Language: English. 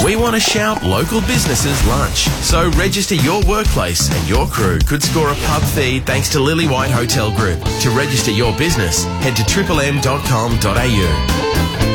We want to shout local businesses lunch. So register your workplace and your crew could score a pub feed thanks to Lily White Hotel Group. To register your business, head to mmm.com.au.